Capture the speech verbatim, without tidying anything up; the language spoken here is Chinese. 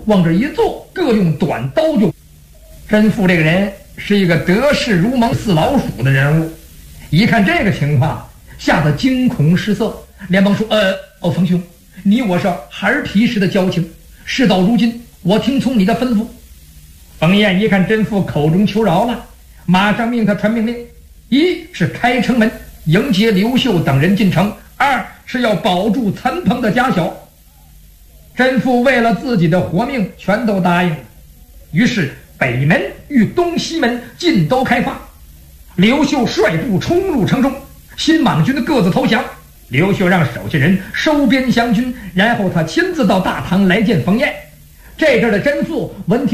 往这一坐，各用短刀就。甄父这个人是一个得势如蒙似老鼠的人物，一看这个情况，吓得惊恐失色，连忙说：“呃，哦，冯兄，你我是孩儿提时的交情，事到如今，我听从你的吩咐。”冯彦一看甄父口中求饶了，马上命他传命令：一是开城门迎接刘秀等人进城，二是要保住岑彭的家小。甄父为了自己的活命，全都答应了。于是北门与东西门尽都开放，刘秀率部冲入城中，新莽军各自投降。刘秀让手下人收编降军，然后他亲自到大堂来见冯彦。这阵的甄父闻听